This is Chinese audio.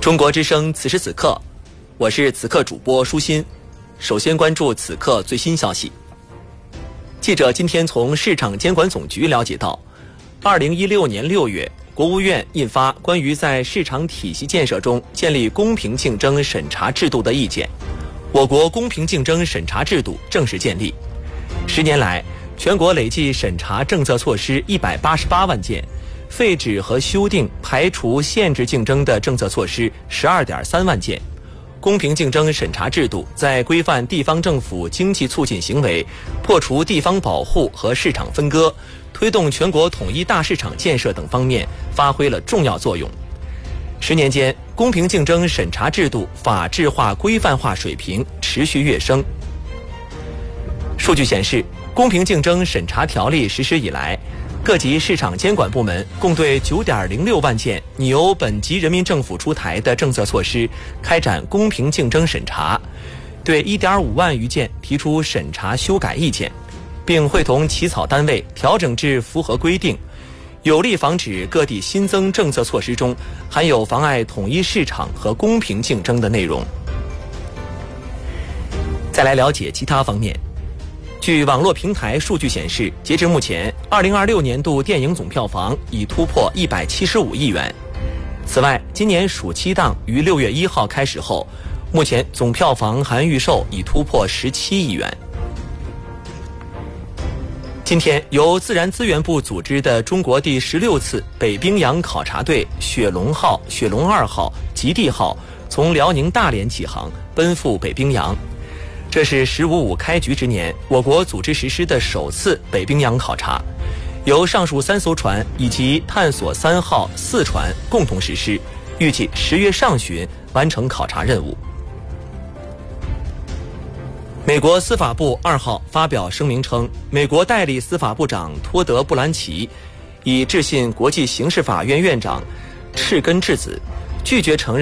中国之声此时此刻，我是此刻主播舒心。首先关注此刻最新消息。记者今天从市场监管总局了解到，2016年6月，国务院印发关于在市场体系建设中建立公平竞争审查制度的意见，我国公平竞争审查制度正式建立。10年来，全国累计审查政策措施188万件，废止和修订排除限制竞争的政策措施12.3万件。公平竞争审查制度在规范地方政府经济促进行为、破除地方保护和市场分割、推动全国统一大市场建设等方面发挥了重要作用。10年间，公平竞争审查制度法治化、规范化水平持续跃升。数据显示，公平竞争审查条例实施以来，各级市场监管部门共对9.06万件拟由本级人民政府出台的政策措施开展公平竞争审查，对1.5万余件提出审查修改意见，并会同起草单位调整至符合规定，有力防止各地新增政策措施中含有妨碍统一市场和公平竞争的内容。再来了解其他方面。据网络平台数据显示，截至目前，2026年度电影总票房已突破175亿元。此外，今年暑期档于6月1号开始后，目前总票房含预售已突破17亿元。今天，由自然资源部组织的中国第16次北冰洋考察队雪龙号、雪龙2号、极地号从辽宁大连起航，奔赴北冰洋。这是“15+5”开局之年，我国组织实施的首次北冰洋考察，由上述3艘船以及探索3号、4船共同实施，预计10月上旬完成考察任务。美国司法部2号发表声明称，美国代理司法部长托德·布兰奇已致信国际刑事法院院长赤根智子，拒绝承认